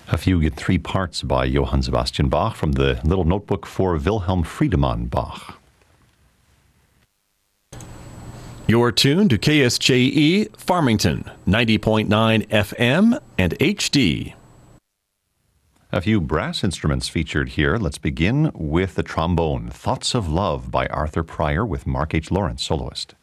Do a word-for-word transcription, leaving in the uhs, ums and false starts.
A Fugue in Three Parts by Johann Sebastian Bach from the Little Notebook for Wilhelm Friedemann Bach. You're tuned to K S J E Farmington, ninety point nine F M and H D. A few brass instruments featured here. Let's begin with the trombone, Thoughts of Love by Arthur Pryor with Mark H. Lawrence, soloist.